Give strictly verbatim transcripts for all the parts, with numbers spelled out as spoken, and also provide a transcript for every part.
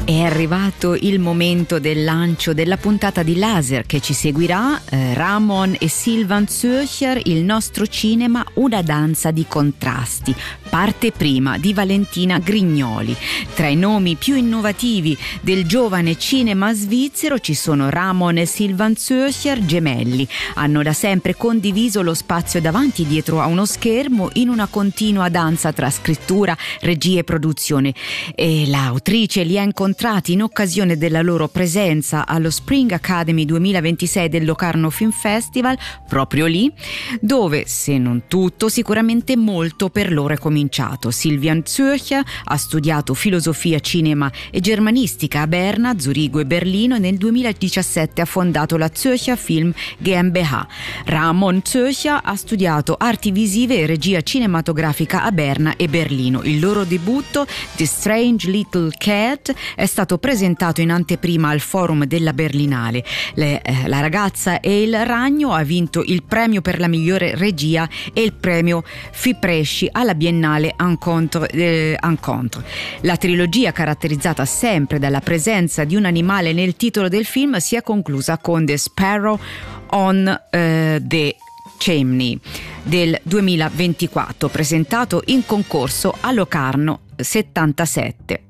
È arrivato il momento del lancio della puntata di Laser che ci seguirà, eh, Ramon e Sylvain Zürcher, il nostro cinema, una danza di contrasti. Parte prima di Valentina Grignoli. Tra i nomi più innovativi del giovane cinema svizzero ci sono Ramon e Sylvain Zürcher, gemelli. Hanno da sempre condiviso lo spazio davanti e dietro a uno schermo in una continua danza tra scrittura, regia e produzione. E l'autrice li ha incontrati in occasione della loro presenza allo Spring Academy duemilaventisei del Locarno Film Festival, proprio lì, dove, se non tutto, sicuramente molto per loro è cominciato. Sylvain Zürcher ha studiato filosofia, cinema e germanistica a Berna, Zurigo e Berlino e nel duemiladiciassette ha fondato la Zürcher Film GmbH. Ramon Zürcher ha studiato arti visive e regia cinematografica a Berna e Berlino. Il loro debutto, The Strange Little Cat, è stato presentato in anteprima al forum della Berlinale. Le, eh, la ragazza e il ragno ha vinto il premio per la migliore regia e il premio Fipresci alla Biennale Encontre, eh, Encontre. La trilogia, caratterizzata sempre dalla presenza di un animale nel titolo del film, si è conclusa con The Sparrow on eh, the Chimney del duemilaventiquattro, presentato in concorso a Locarno settantasette.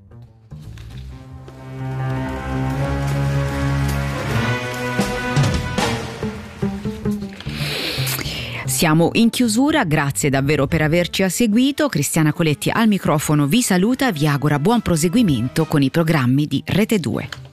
Siamo in chiusura, grazie davvero per averci seguito. Cristiana Coletti al microfono vi saluta, vi augura buon proseguimento con i programmi di Rete due.